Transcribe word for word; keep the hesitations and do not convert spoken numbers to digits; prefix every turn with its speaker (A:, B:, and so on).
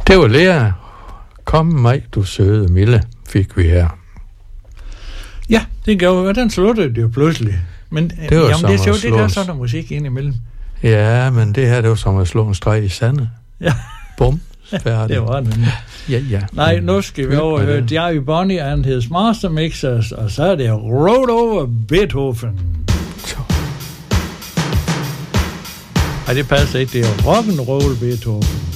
A: Det var Lea. Kom mig, du søde Mille, fik vi her.
B: Ja, det gjorde, og den sluttede det jo pludselig. Men
A: det var
B: jamen,
A: som
B: det er sjovt,
A: at
B: det gør
A: slå
B: sådan noget musik ind imellem.
A: Ja, men det her, det var som at slå en streg i sandet.
B: Ja.
A: Bum, færdig.
B: Det var det.
A: Ja, ja.
B: Nej, nu skal vi overhøre Jerry Bonnie and his Master Mixers, og så er det Road Over Beethoven. Ej, det passer ikke, det er rock'n'roll Beethoven.